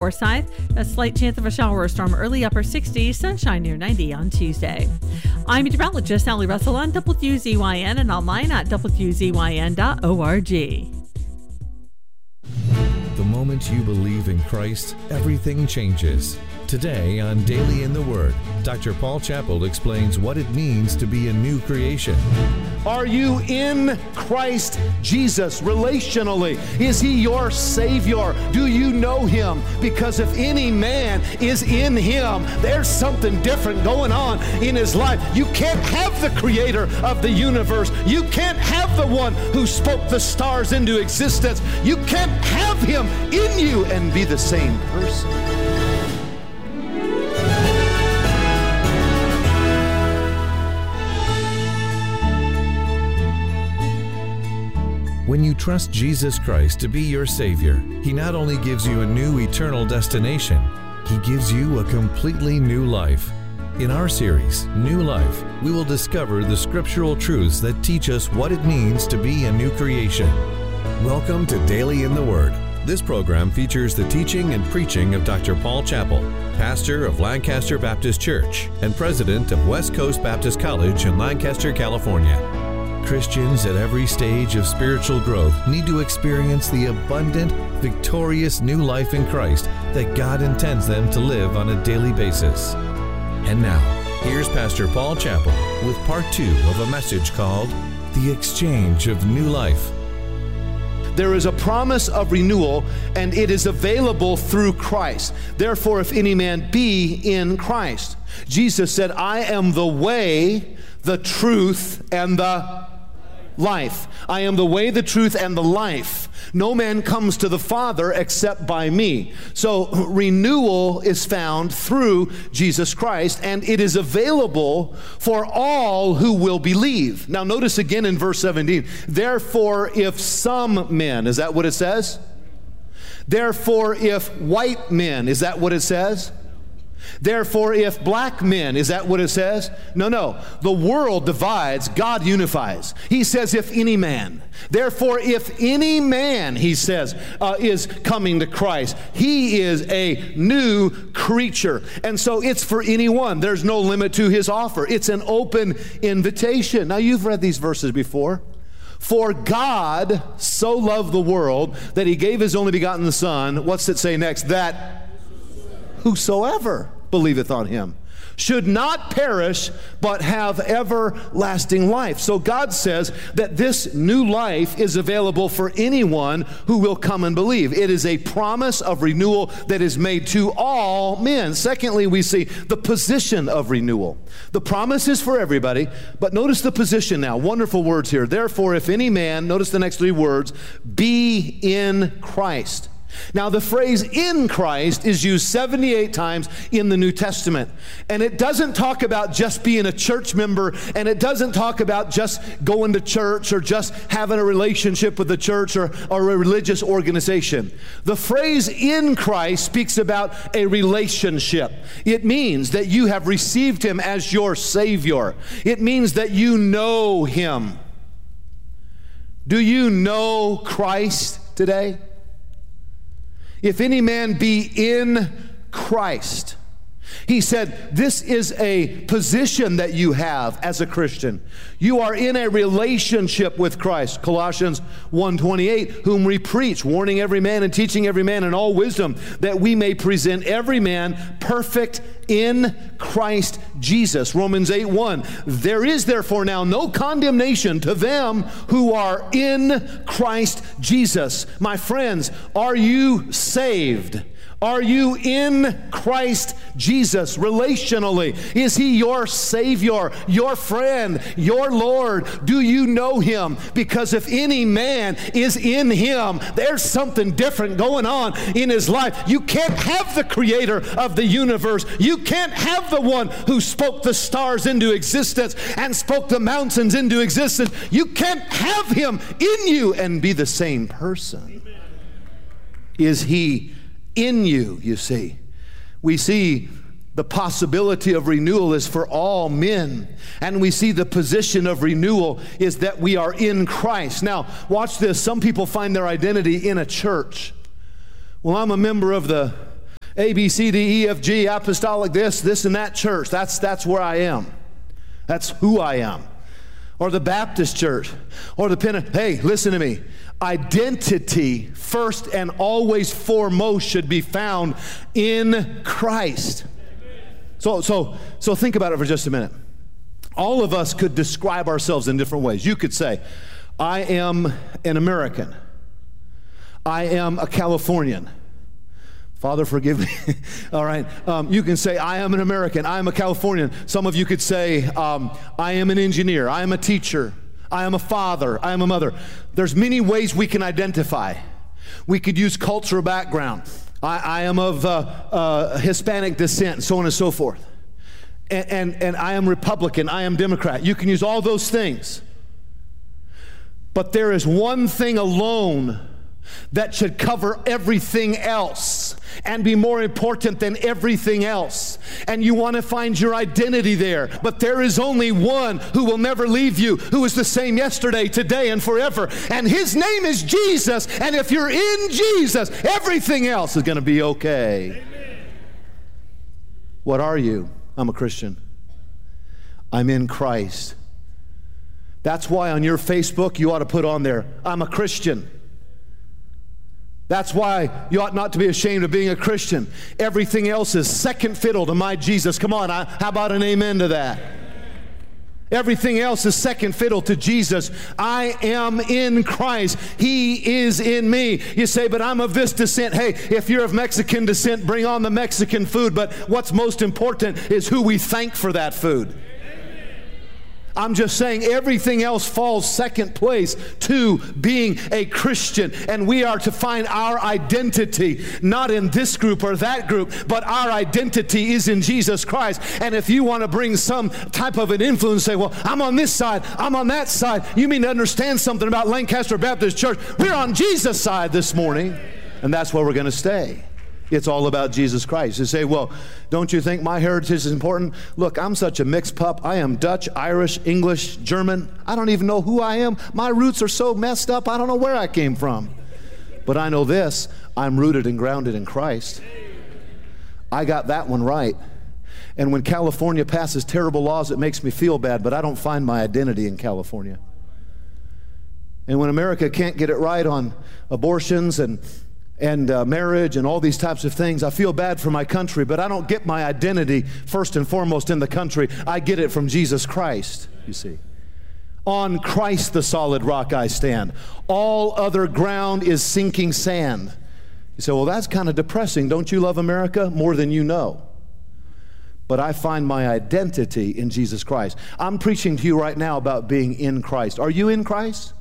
Forsyth. A slight chance of a shower or storm, early upper 60s, sunshine near 90 on Tuesday. I'm meteorologist Sally Russell on WZYN and online at WZYN.org. The moment you believe in Christ, everything changes. Today on Daily in the Word, Dr. Paul Chappell explains what it means to be a new creation. Are you in Christ Jesus relationally? Is He your Savior? Do you know Him? Because if any man is in Him, there's something different going on in his life. You can't have the Creator of the universe. You can't have the one who spoke the stars into existence. You can't have Him in you and be the same person. When you trust Jesus Christ to be your Savior, He not only gives you a new eternal destination, He gives you a completely new life. In our series, New Life, we will discover the scriptural truths that teach us what it means to be a new creation. Welcome to Daily in the Word. This program features the teaching and preaching of Dr. Paul Chappell, pastor of Lancaster Baptist Church and president of West Coast Baptist College in Lancaster, California. Christians at every stage of spiritual growth need to experience the abundant, victorious new life in Christ that God intends them to live on a daily basis. And now, here's Pastor Paul Chappell with part 2 of a message called The Exchange of New Life. There is a promise of renewal, and it is available through Christ. Therefore, if any man be in Christ, Jesus said, I am the way, the truth, and the life. I am the way, the truth, and the life. No man comes to the Father except by me. So renewal is found through Jesus Christ, and it is available for all who will believe. Now notice again in verse 17, therefore if some men, is that what it says? Therefore if white men, is that what it says? Therefore, if black men, is that what it says? No. The world divides, God unifies. He says, if any man. Therefore, if any man, he says, is coming to Christ, he is a new creature. And so it's for anyone. There's no limit to his offer. It's an open invitation. Now, you've read these verses before. For God so loved the world that He gave His only begotten Son. What's it say next? That whosoever believeth on Him should not perish, but have everlasting life. So God says that this new life is available for anyone who will come and believe. It is a promise of renewal that is made to all men. Secondly, we see the position of renewal. The promise is for everybody, but notice the position now. Wonderful words here. Therefore, if any man, notice the next 3 words, be in Christ. Now, the phrase in Christ is used 78 times in the New Testament. And it doesn't talk about just being a church member, and it doesn't talk about just going to church or just having a relationship with the church or a religious organization. The phrase in Christ speaks about a relationship. It means that you have received Him as your Savior. It means that you know Him. Do you know Christ today? If any man be in Christ, He said, this is a position that you have as a Christian. You are in a relationship with Christ. Colossians 1:28, whom we preach, warning every man and teaching every man in all wisdom, that we may present every man perfect in Christ Jesus. Romans 8:1, there is therefore now no condemnation to them who are in Christ Jesus. My friends, are you saved? Are you in Christ Jesus relationally? Is He your Savior, your friend, your Lord? Do you know Him? Because if any man is in Him, there's something different going on in his life. You can't have the Creator of the universe. You can't have the one who spoke the stars into existence and spoke the mountains into existence. You can't have Him in you and be the same person. Is He in you, you see? We see the possibility of renewal is for all men. And we see the position of renewal is that we are in Christ. Now, watch this. Some people find their identity in a church. Well, I'm a member of the A, B, C, D, E, F, G, apostolic this and that church. That's where I am. That's who I am. Or the Baptist church. Or the Hey, listen to me. Identity, first and always foremost, should be found in Christ. So think about it for just a minute. All of us could describe ourselves in different ways. You could say, I am an American. I am a Californian. Father, forgive me. All right. You can say, I am an American. I am a Californian. Some of you could say, I am an engineer. I am a teacher. I am a father. I am a mother. There's many ways we can identify. We could use cultural background. I am of Hispanic descent, and so on and so forth. And I am Republican. I am Democrat. You can use all those things. But there is one thing alone that should cover everything else and be more important than everything else. And you want to find your identity there. But there is only one who will never leave you, who is the same yesterday, today, and forever. And his name is Jesus. And if you're in Jesus, everything else is going to be okay. Amen. What are you? I'm a Christian. I'm in Christ. That's why on your Facebook you ought to put on there, I'm a Christian. That's why you ought not to be ashamed of being a Christian. Everything else is second fiddle to my Jesus. Come on, how about an amen to that? Everything else is second fiddle to Jesus. I am in Christ. He is in me. You say, but I'm of this descent. Hey, if you're of Mexican descent, bring on the Mexican food. But what's most important is who we thank for that food. I'm just saying everything else falls second place to being a Christian. And we are to find our identity, not in this group or that group, but our identity is in Jesus Christ. And if you want to bring some type of an influence, say, well, I'm on this side, I'm on that side. You mean to understand something about Lancaster Baptist Church. We're on Jesus' side this morning, and that's where we're going to stay. It's all about Jesus Christ. You say, well, don't you think my heritage is important? Look, I'm such a mixed pup. I am Dutch, Irish, English, German. I don't even know who I am. My roots are so messed up, I don't know where I came from. But I know this, I'm rooted and grounded in Christ. I got that one right. And when California passes terrible laws, it makes me feel bad, but I don't find my identity in California. And when America can't get it right on abortions and marriage and all these types of things, I feel bad for my country, but I don't get my identity first and foremost in the country. I get it from Jesus Christ, you see. On Christ the solid rock I stand. All other ground is sinking sand. You say, well, that's kind of depressing. Don't you love America more than you know? But I find my identity in Jesus Christ. I'm preaching to you right now about being in Christ. Are you in Christ?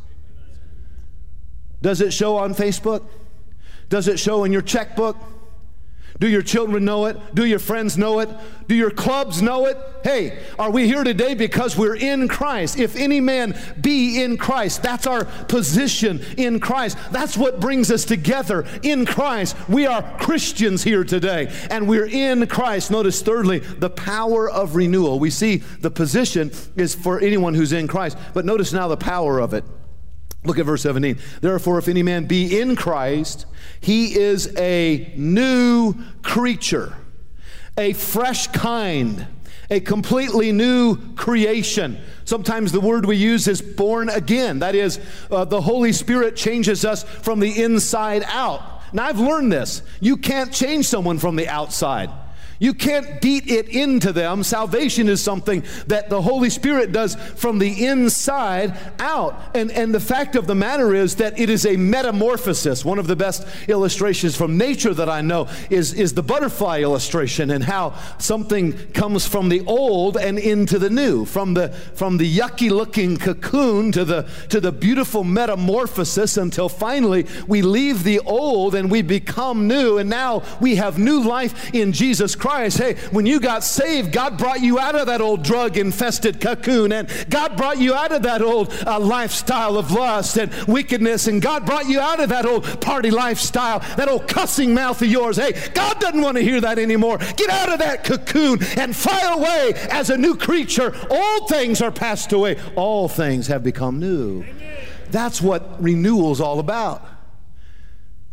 Does it show on Facebook? Does it show in your checkbook? Do your children know it? Do your friends know it? Do your clubs know it? Hey, are we here today because we're in Christ? If any man be in Christ, that's our position in Christ. That's what brings us together in Christ. We are Christians here today, and we're in Christ. Notice thirdly, the power of renewal. We see the position is for anyone who's in Christ, but notice now the power of it. Look at verse 17. Therefore, if any man be in Christ, he is a new creature, a fresh kind, a completely new creation. Sometimes the word we use is born again. That is, the Holy Spirit changes us from the inside out. Now, I've learned this. You can't change someone from the outside. You can't beat it into them. Salvation is something that the Holy Spirit does from the inside out. And the fact of the matter is that it is a metamorphosis. One of the best illustrations from nature that I know is the butterfly illustration, and how something comes from the old and into the new, from the yucky looking cocoon to the beautiful metamorphosis, until finally we leave the old and we become new, and now we have new life in Jesus Christ. Hey, when you got saved, God brought you out of that old drug-infested cocoon, and God brought you out of that old lifestyle of lust and wickedness, and God brought you out of that old party lifestyle, that old cussing mouth of yours. Hey, God doesn't want to hear that anymore. Get out of that cocoon and fly away as a new creature. Old things are passed away. All things have become new. That's what renewal is all about.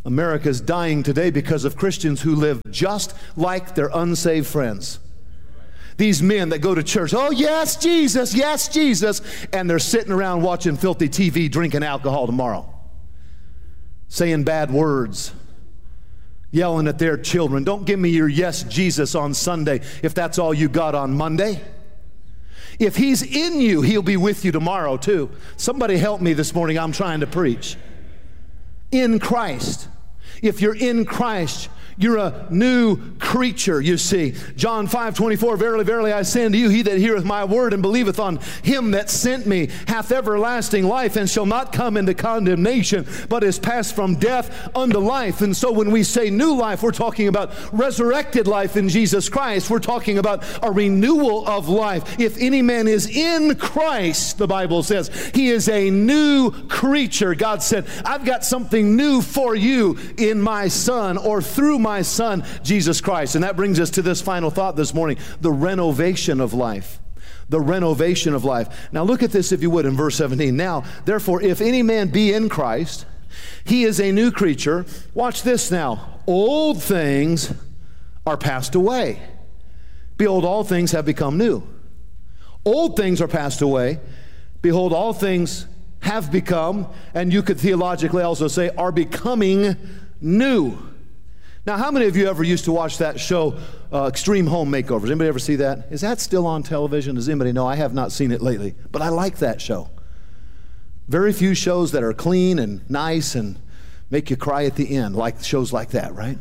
America's dying today because of Christians who live just like their unsaved friends. These men that go to church, oh, yes, Jesus, and they're sitting around watching filthy TV, drinking alcohol tomorrow, saying bad words, yelling at their children. Don't give me your yes, Jesus on Sunday if that's all you got on Monday. If he's in you, he'll be with you tomorrow too. Somebody help me this morning. I'm trying to preach. In Christ. If you're in Christ, you're a new creature, you see. John 5:24, verily, verily, I say unto you, he that heareth my word and believeth on him that sent me hath everlasting life, and shall not come into condemnation, but is passed from death unto life. And so when we say new life, we're talking about resurrected life in Jesus Christ. We're talking about a renewal of life. If any man is in Christ, the Bible says, he is a new creature. God said, I've got something new for you in my Son, or through my Son, Jesus Christ. And that brings us to this final thought this morning, the renovation of life. The renovation of life. Now look at this, if you would, in verse 17. Now, therefore, if any man be in Christ, he is a new creature. Watch this now. Old things are passed away. Behold, all things have become new. Old things are passed away. Behold, all things have become, and you could theologically also say, are becoming new. Now, how many of you ever used to watch that show, Extreme Home Makeovers? Anybody ever see that? Is that still on television? Does anybody know? I have not seen it lately, but I like that show. Very few shows that are clean and nice and make you cry at the end, like shows like that, right?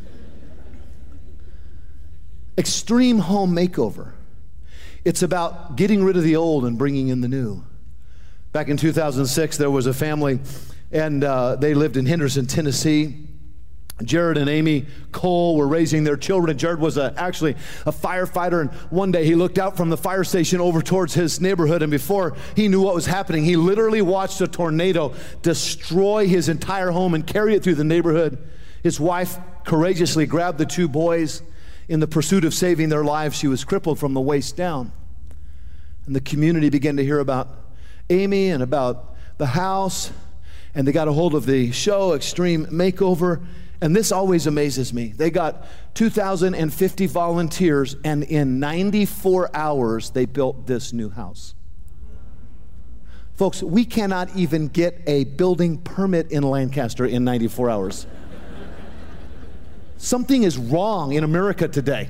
Extreme Home Makeover. It's about getting rid of the old and bringing in the new. Back in 2006, there was a family, and they lived in Henderson, Tennessee. Jared and Amy Cole were raising their children, and Jared was actually a firefighter, and one day he looked out from the fire station over towards his neighborhood, and before he knew what was happening, he literally watched a tornado destroy his entire home and carry it through the neighborhood. His wife courageously grabbed the two boys. In the pursuit of saving their lives, she was crippled from the waist down. And the community began to hear about Amy and about the house, and they got a hold of the show, Extreme Makeover. And this always amazes me. They got 2,050 volunteers, and in 94 hours, they built this new house. Folks, we cannot even get a building permit in Lancaster in 94 hours. Something is wrong in America today.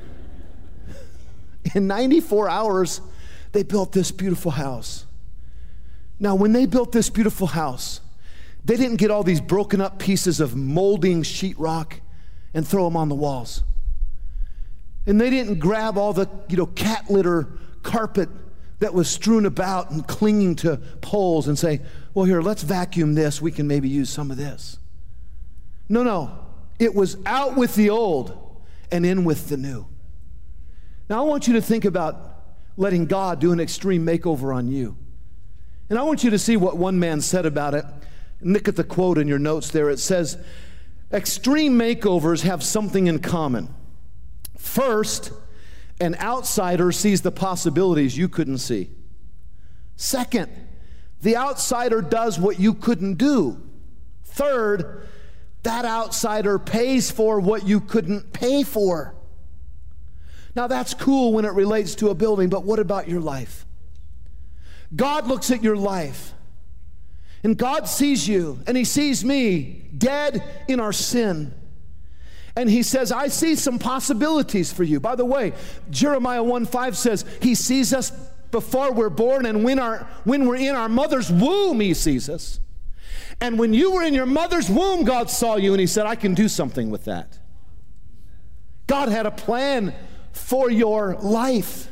In 94 hours, they built this beautiful house. Now, when they built this beautiful house, they didn't get all these broken up pieces of molding sheetrock and throw them on the walls. And they didn't grab all the, cat litter carpet that was strewn about and clinging to poles and say, well, here, let's vacuum this. We can maybe use some of this. No. It was out with the old and in with the new. Now, I want you to think about letting God do an extreme makeover on you. And I want you to see what one man said about it. Look at the quote in your notes there. It says, extreme makeovers have something in common. First, an outsider sees the possibilities you couldn't see. Second, the outsider does what you couldn't do. Third, that outsider pays for what you couldn't pay for. Now that's cool when it relates to a building, but what about your life? God looks at your life, and God sees you, and He sees me dead in our sin. And He says, I see some possibilities for you. By the way, Jeremiah 1:5 says He sees us before we're born, and when we're in our mother's womb, He sees us. And when you were in your mother's womb, God saw you, and He said, I can do something with that. God had a plan for your life.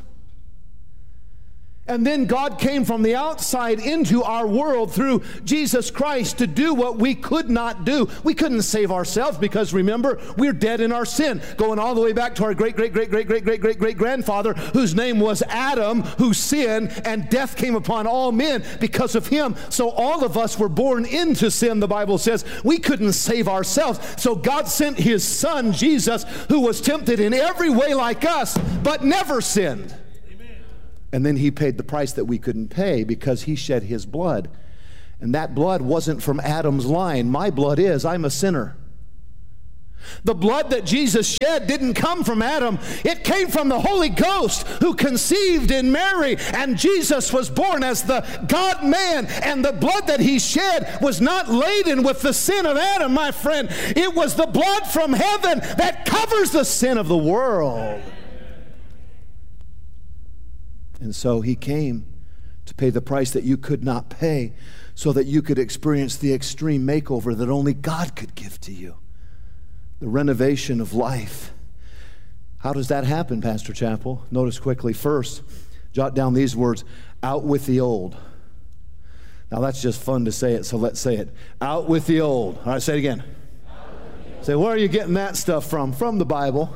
And then God came from the outside into our world through Jesus Christ to do what we could not do. We couldn't save ourselves because, remember, we're dead in our sin. Going all the way back to our great-great-great-great-great-great-great-great-grandfather, whose name was Adam, who sinned, and death came upon all men because of him. So all of us were born into sin, the Bible says. We couldn't save ourselves. So God sent His Son, Jesus, who was tempted in every way like us, but never sinned. And then He paid the price that we couldn't pay because He shed His blood. And that blood wasn't from Adam's line. My blood is. I'm a sinner. The blood that Jesus shed didn't come from Adam. It came from the Holy Ghost who conceived in Mary. And Jesus was born as the God-man. And the blood that he shed was not laden with the sin of Adam, my friend. It was the blood from heaven that covers the sin of the world. And so he came to pay the price that you could not pay, so that you could experience the extreme makeover that only God could give to you. The renovation of life. How does that happen, Pastor Chappell? Notice quickly. First, jot down these words: out with the old. Now that's just fun to say it, so let's say it. Out with the old. All right, say it again. Say, where are you getting that stuff from? From the Bible.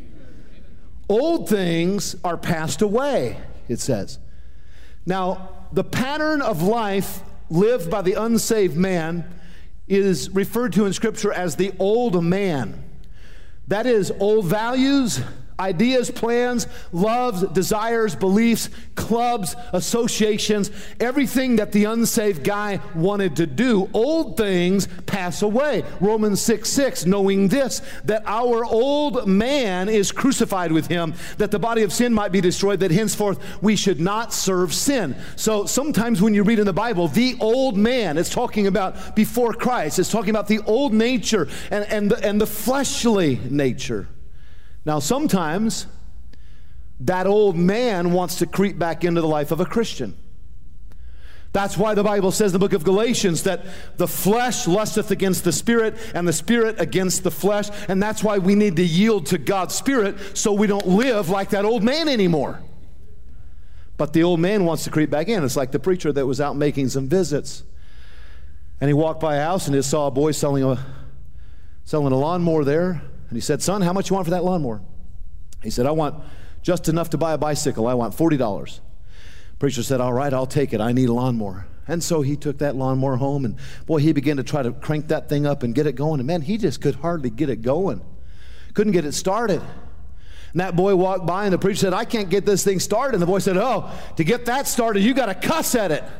Old things are passed away, it says. Now, the pattern of life lived by the unsaved man is referred to in Scripture as the old man. That is, old values, ideas, plans, loves, desires, beliefs, clubs, associations, everything that the unsaved guy wanted to do. Old things pass away. Romans 6:6, knowing this, that our old man is crucified with him, that the body of sin might be destroyed, that henceforth we should not serve sin. So sometimes when you read in the Bible, the old man, it's talking about before Christ. It's talking about the old nature and the fleshly nature. Now, sometimes that old man wants to creep back into the life of a Christian. That's why the Bible says in the book of Galatians that the flesh lusteth against the spirit and the spirit against the flesh. And that's why we need to yield to God's Spirit so we don't live like that old man anymore. But the old man wants to creep back in. It's like the preacher that was out making some visits. And he walked by a house and he saw a boy selling a lawnmower there. And he said, son, how much you want for that lawnmower? He said, I want just enough to buy a bicycle. I want $40. Preacher said, all right, I'll take it. I need a lawnmower. And so he took that lawnmower home, and boy, he began to try to crank that thing up and get it going. And man, he just could hardly get it going. Couldn't get it started. And that boy walked by, and the preacher said, I can't get this thing started. And the boy said, oh, to get that started, you got to cuss at it.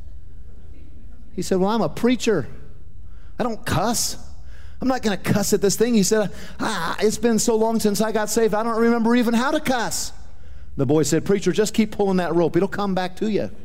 He said, well, I'm a preacher. I don't cuss. I'm not going to cuss at this thing. He said, it's been so long since I got saved, I don't remember even how to cuss. The boy said, preacher, just keep pulling that rope. It'll come back to you.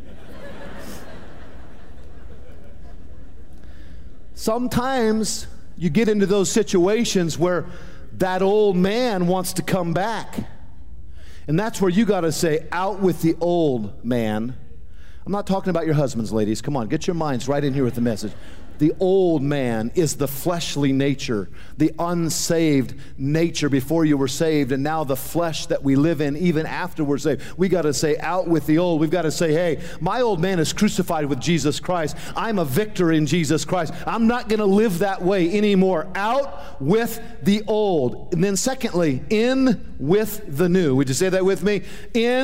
Sometimes you get into those situations where that old man wants to come back. And that's where you got to say, out with the old man. I'm not talking about your husbands, ladies. Come on, get your minds right in here with the message. The old man is the fleshly nature, the unsaved nature before you were saved, and now the flesh that we live in even after we're saved. We got to say, out with the old. We've got to say, hey, my old man is crucified with Jesus Christ. I'm a victor in Jesus Christ. I'm not going to live that way anymore. Out with the old. And then secondly, in with the new. Would you say that with me?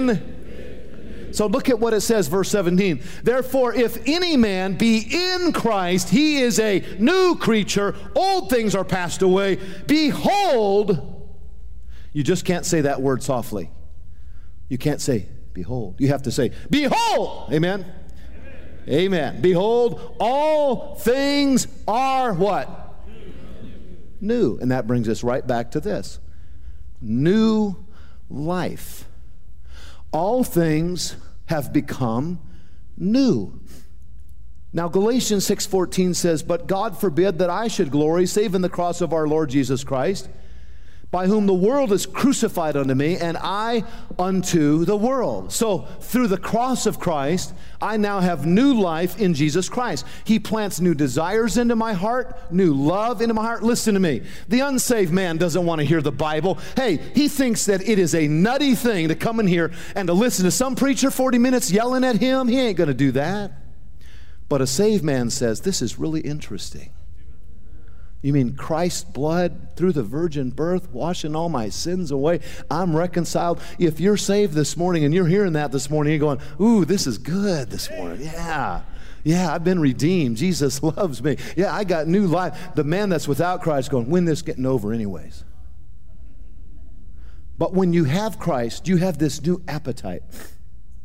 So look at what it says, verse 17. Therefore, if any man be in Christ, he is a new creature. Old things are passed away. Behold, you just can't say that word softly. You can't say, behold. You have to say, behold. Amen? Amen. Behold, all things are what? New. And that brings us right back to this. New life. All things have become new. Now Galatians 6:14 says, but God forbid that I should glory save in the cross of our Lord Jesus Christ, by whom the world is crucified unto me, and I unto the world. So through the cross of Christ, I now have new life in Jesus Christ. He plants new desires into my heart, new love into my heart. Listen to me. The unsaved man doesn't want to hear the Bible. Hey, he thinks that it is a nutty thing to come in here and to listen to some preacher 40 minutes yelling at him. He ain't going to do that. But a saved man says, this is really interesting. You mean Christ's blood through the virgin birth, washing all my sins away? I'm reconciled. If you're saved this morning and you're hearing that this morning, you're going, ooh, this is good this morning. Yeah, I've been redeemed. Jesus loves me. Yeah, I got new life. The man that's without Christ going, when this getting over anyways? But when you have Christ, you have this new appetite.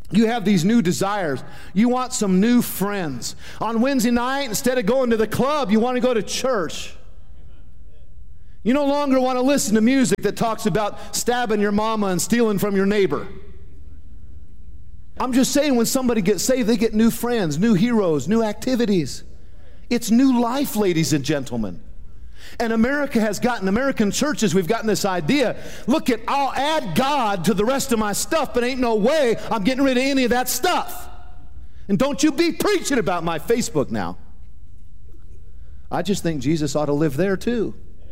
You have these new desires. You want some new friends. On Wednesday night, instead of going to the club, you want to go to church. You no longer want to listen to music that talks about stabbing your mama and stealing from your neighbor. I'm just saying, when somebody gets saved, they get new friends, new heroes, new activities. It's new life, ladies and gentlemen. And American churches, we've gotten this idea, look, I'll add God to the rest of my stuff, but ain't no way I'm getting rid of any of that stuff. And don't you be preaching about my Facebook now. I just think Jesus ought to live there too.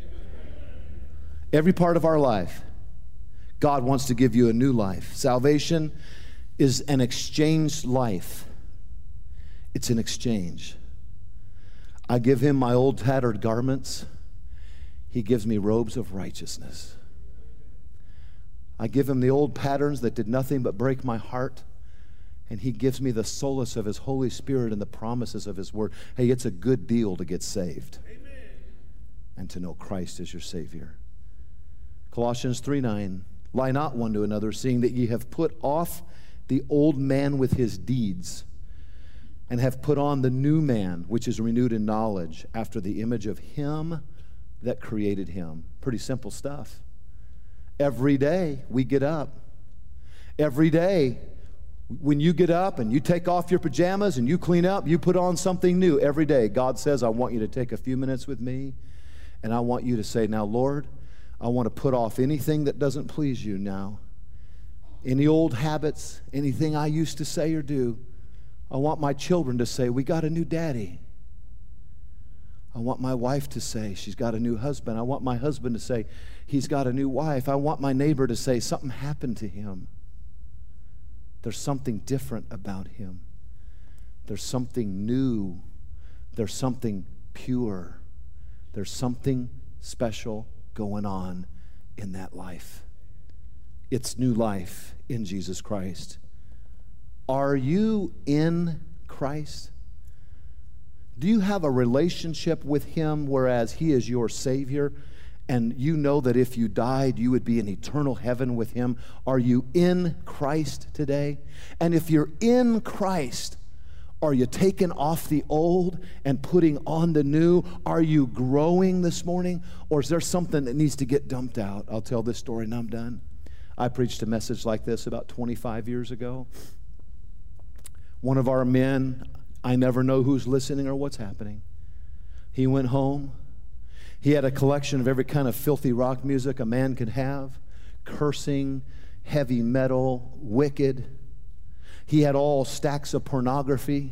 Every part of our life, God wants to give you a new life. Salvation is an exchanged life. It's an exchange. I give him my old tattered garments. He gives me robes of righteousness. I give him the old patterns that did nothing but break my heart, and he gives me the solace of his Holy Spirit and the promises of his word. Hey, it's a good deal to get saved. Amen. And to know Christ as your Savior. Colossians 3:9, lie not one to another, seeing that ye have put off the old man with his deeds, and have put on the new man, which is renewed in knowledge, after the image of him that created him. Pretty simple stuff. Every day we get up. Every day when you get up and you take off your pajamas and you clean up, you put on something new. Every day God says, I want you to take a few minutes with me, and I want you to say, now Lord, I want to put off anything that doesn't please you now. Any old habits, anything I used to say or do. I want my children to say, we got a new daddy. I want my wife to say, she's got a new husband. I want my husband to say, he's got a new wife. I want my neighbor to say, something happened to him. There's something different about him. There's something new. There's something pure. There's something special going on in that life. It's new life in Jesus Christ. Are you in Christ? Do you have a relationship with him whereas he is your Savior, and you know that if you died, you would be in eternal heaven with him? Are you in Christ today? And if you're in Christ, are you taking off the old and putting on the new? Are you growing this morning? Or is there something that needs to get dumped out? I'll tell this story and I'm done. I preached a message like this about 25 years ago. One of our men, I never know who's listening or what's happening. He went home. He had a collection of every kind of filthy rock music a man could have, cursing, heavy metal, wicked. He had all stacks of pornography.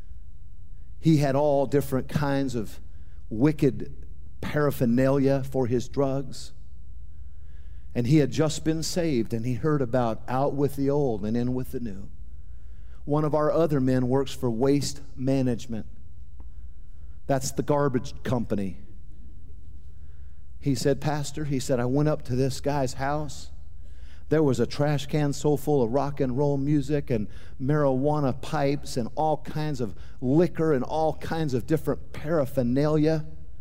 He had all different kinds of wicked paraphernalia for his drugs. And he had just been saved, and he heard about out with the old and in with the new. One of our other men works for Waste Management. That's the garbage company. He said, Pastor, he said, I went up to this guy's house. There was a trash can so full of rock and roll music and marijuana pipes and all kinds of liquor and all kinds of different paraphernalia.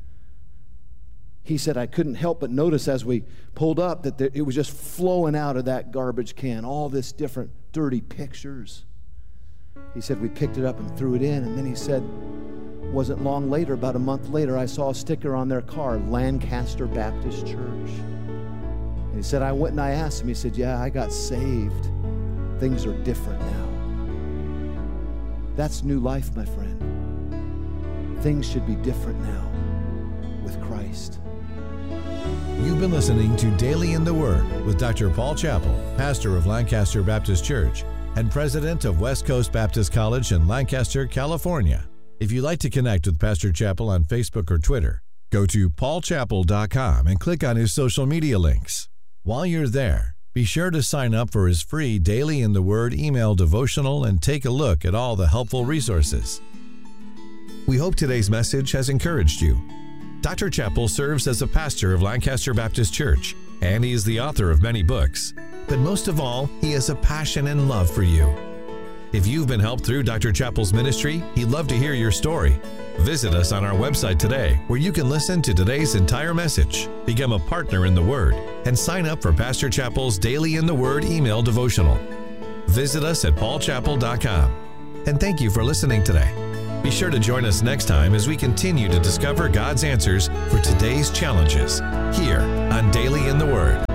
He said, I couldn't help but notice as we pulled up that it was just flowing out of that garbage can, all this different dirty pictures. He said, we picked it up and threw it in, and then he said, wasn't long later, about a month later, I saw a sticker on their car, Lancaster Baptist Church. And he said, I went and I asked him, he said, yeah, I got saved. Things are different now. That's new life, my friend. Things should be different now with Christ. You've been listening to Daily in the Word with Dr. Paul Chappell, pastor of Lancaster Baptist Church and president of West Coast Baptist College in Lancaster, California. If you'd like to connect with Pastor Chappell on Facebook or Twitter, go to paulchappell.com and click on his social media links. While you're there, be sure to sign up for his free Daily in the Word email devotional and take a look at all the helpful resources. We hope today's message has encouraged you. Dr. Chappell serves as a pastor of Lancaster Baptist Church, and he is the author of many books. But most of all, he has a passion and love for you. If you've been helped through Dr. Chappell's ministry, he'd love to hear your story. Visit us on our website today, where you can listen to today's entire message, become a partner in the Word, and sign up for Pastor Chappell's Daily in the Word email devotional. Visit us at paulchapel.com. And thank you for listening today. Be sure to join us next time as we continue to discover God's answers for today's challenges here on Daily in the Word.